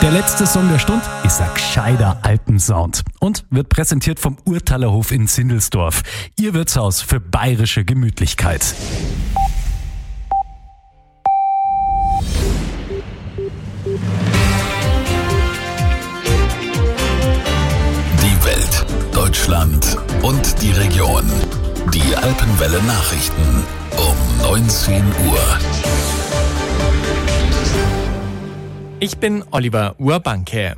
Der letzte Song der Stunde ist ein gescheiter Alpensound und wird präsentiert vom Urtalerhof in Sindelsdorf. Ihr Wirtshaus für bayerische Gemütlichkeit. Die Welt, Deutschland und die Region. Die Alpenwelle Nachrichten um 19 Uhr. Ich bin Oliver Urbanke.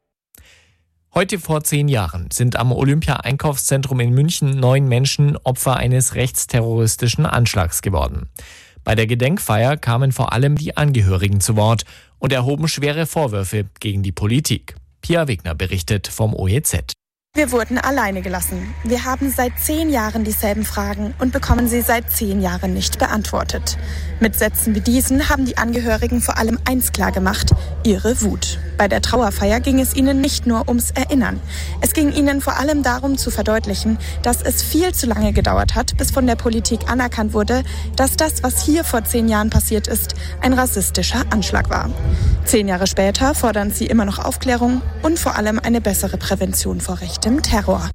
Heute vor 10 Jahren sind am Olympia-Einkaufszentrum in München 9 Menschen Opfer eines rechtsterroristischen Anschlags geworden. Bei der Gedenkfeier kamen vor allem die Angehörigen zu Wort und erhoben schwere Vorwürfe gegen die Politik. Pia Wegner berichtet vom OEZ. Wir wurden alleine gelassen. Wir haben seit 10 Jahren dieselben Fragen und bekommen sie seit 10 Jahren nicht beantwortet. Mit Sätzen wie diesen haben die Angehörigen vor allem eins klargemacht: ihre Wut. Bei der Trauerfeier ging es ihnen nicht nur ums Erinnern. Es ging ihnen vor allem darum zu verdeutlichen, dass es viel zu lange gedauert hat, bis von der Politik anerkannt wurde, dass das, was hier vor 10 Jahren passiert ist, ein rassistischer Anschlag war. 10 Jahre später fordern sie immer noch Aufklärung und vor allem eine bessere Prävention vor rechtem Terror.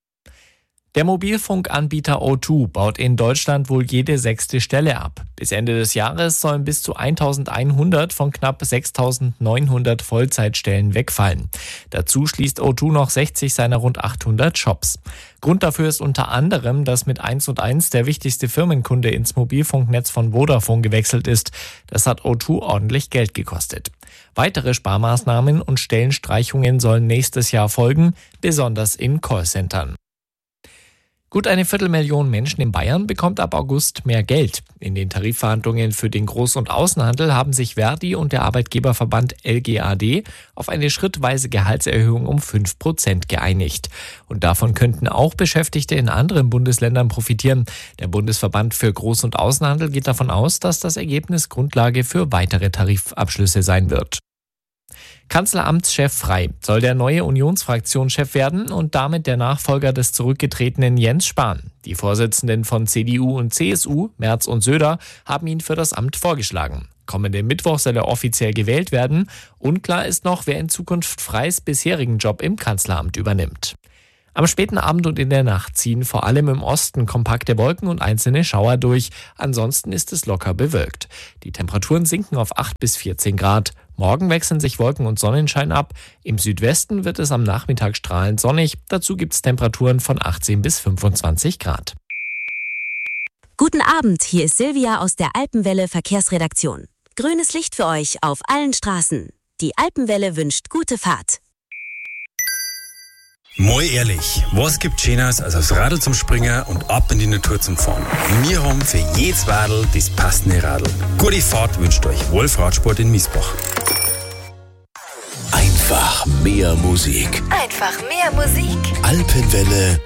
Der Mobilfunkanbieter O2 baut in Deutschland wohl jede 6. Stelle ab. Bis Ende des Jahres sollen bis zu 1100 von knapp 6900 Vollzeitstellen wegfallen. Dazu schließt O2 noch 60 seiner rund 800 Shops. Grund dafür ist unter anderem, dass mit 1&1 der wichtigste Firmenkunde ins Mobilfunknetz von Vodafone gewechselt ist. Das hat O2 ordentlich Geld gekostet. Weitere Sparmaßnahmen und Stellenstreichungen sollen nächstes Jahr folgen, besonders in Callcentern. Gut eine 250.000 Menschen in Bayern bekommt ab August mehr Geld. In den Tarifverhandlungen für den Groß- und Außenhandel haben sich Verdi und der Arbeitgeberverband LGAD auf eine schrittweise Gehaltserhöhung um 5% geeinigt. Und davon könnten auch Beschäftigte in anderen Bundesländern profitieren. Der Bundesverband für Groß- und Außenhandel geht davon aus, dass das Ergebnis Grundlage für weitere Tarifabschlüsse sein wird. Kanzleramtschef Frey soll der neue Unionsfraktionschef werden und damit der Nachfolger des zurückgetretenen Jens Spahn. Die Vorsitzenden von CDU und CSU, Merz und Söder, haben ihn für das Amt vorgeschlagen. Kommenden Mittwoch soll er offiziell gewählt werden. Unklar ist noch, wer in Zukunft Freys bisherigen Job im Kanzleramt übernimmt. Am späten Abend und in der Nacht ziehen vor allem im Osten kompakte Wolken und einzelne Schauer durch. Ansonsten ist es locker bewölkt. Die Temperaturen sinken auf 8 bis 14 Grad. Morgen wechseln sich Wolken und Sonnenschein ab. Im Südwesten wird es am Nachmittag strahlend sonnig. Dazu gibt es Temperaturen von 18 bis 25 Grad. Guten Abend, hier ist Silvia aus der Alpenwelle Verkehrsredaktion. Grünes Licht für euch auf allen Straßen. Die Alpenwelle wünscht gute Fahrt. Mal ehrlich, was gibt Schöneres als aufs Radl zum Springen und ab in die Natur zum Fahren? Wir haben für jedes Radl das passende Radl. Gute Fahrt wünscht euch Wolf Radsport in Miesbach. Einfach mehr Musik. Einfach mehr Musik. Alpenwelle